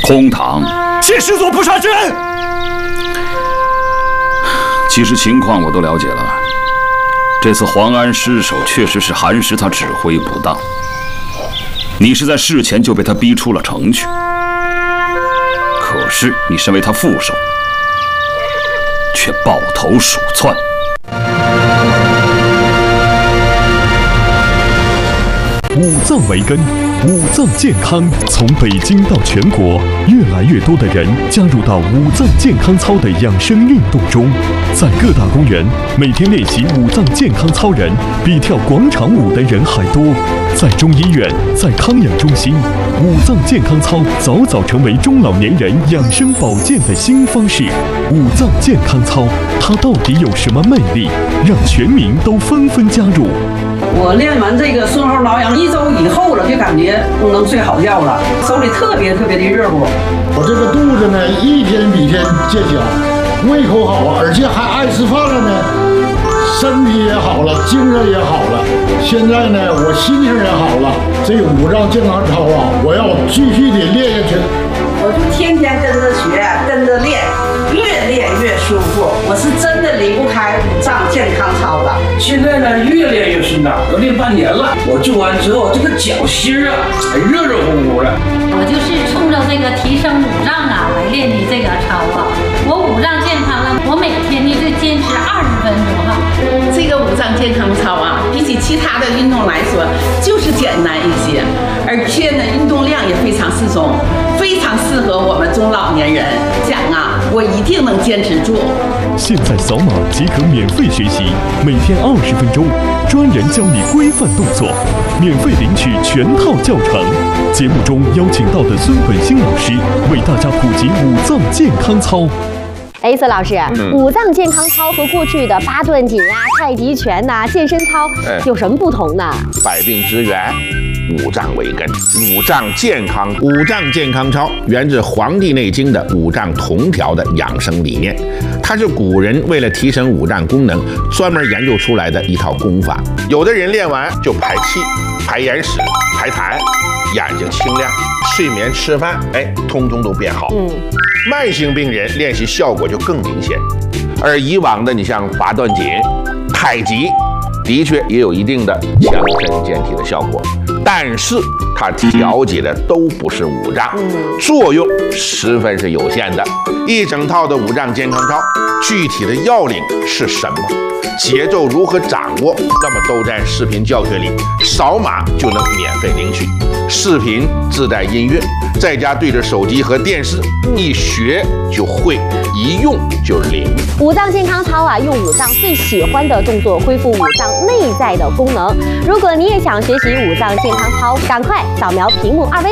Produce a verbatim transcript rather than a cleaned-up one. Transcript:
空堂。 谢师祖不杀之恩。 其实情况我都了解了。这次黄安失手，确实是韩石他指挥不当。你是在事前就被他逼出了城去。可是你身为他副手，却抱头鼠窜。 五脏为根，五脏健康从北京到全国，越来越多的人加入到五脏健康操的养生运动中。在各大公园，每天练习五脏健康操人比跳广场舞的人还多。在中医院，在康养中心，五脏健康操早早成为中老年人养生保健的新方式。五脏健康操，它到底有什么魅力，让全民都纷纷加入？ 我练完这个顺后挠痒一周以后了，就感觉能睡好觉了，手里特别特别的热乎。 我这个肚子呢，一天比天见小，胃口好啊，而且还爱吃饭了呢，身体也好了，精神也好了。现在呢，我心情也好了。这五脏健康操啊，我要继续的练下去。 我就天天跟着学，跟着练，越练越舒服。我是真的离不开五脏健康操的。 现在呢，越练越顺当，都练半年了。我做完之后，这个脚心啊，还热热乎乎的。 我就是冲着这个提升五脏啊来练的这个操啊。我五脏健康了，我每天呢就坚持二十分钟哈。 这个五脏健康操啊，比起其他的运动来说，就是简单一些，而且呢，运动量也非常适中，非常适合我们中老年人。讲啊，我一定能坚持住。 现在扫码即可免费学习，每天二十分钟，专人教你规范动作，免费领取全套教程。节目中邀请到的孙本兴老师为大家普及五脏健康操。 哎，孙老师，嗯、五脏健康操和过去的八段锦啊、太极拳呐、啊、健身操有什么不同呢？ 百病之源，五脏为根，五脏健康。五脏健康操源自《黄帝内经》的五脏同调的养生理念，它是古人为了提升五脏功能专门研究出来的一套功法。有的人练完就排气、排眼屎、排痰，眼睛清亮，睡眠、吃饭，哎，通通都变好。嗯。慢性病人练习效果就更明显，而以往的你像八段锦、太极，的确也有一定的强身健体的效果，但是它调节的都不是五脏，作用十分是有限的。一整套的五脏健康操，具体的要领是什么？节奏如何掌握？那么都在视频教学里，扫码就能免费领取。视频自带音乐，在家对着手机和电视，一学就会，一用就灵。 五脏健康操啊，用五脏最喜欢的动作恢复五脏内在的功能。如果你也想学习五脏健康操，赶快扫描屏幕二维